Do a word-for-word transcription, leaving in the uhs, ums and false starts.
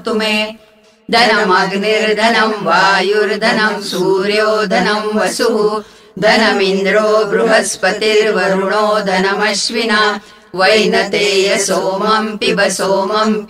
मे धनमग्निर्धनं वायुर्धनं सूर्यो धनं वसुः धनमिन्द्रो बृहस्पतिर्वरुणो धनमश्विना वैनतेय सोमं पिब सोमं